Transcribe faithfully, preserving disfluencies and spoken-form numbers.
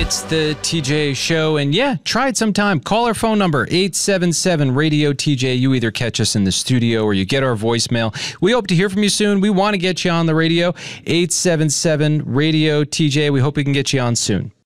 It's the T J Show, and yeah, try it sometime. Call our phone number, eight seven seven, radio T J. You either catch us in the studio or you get our voicemail. We hope to hear from you soon. We want to get you on the radio, eight seven seven, radio T J. We hope we can get you on soon.